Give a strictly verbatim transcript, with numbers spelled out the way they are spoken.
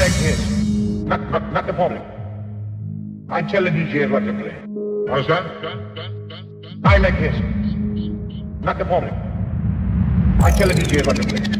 make hits, not, not, not the public. I tell the D Js what to play. Understand? I make hits, not the public. I tell the D Js what to play.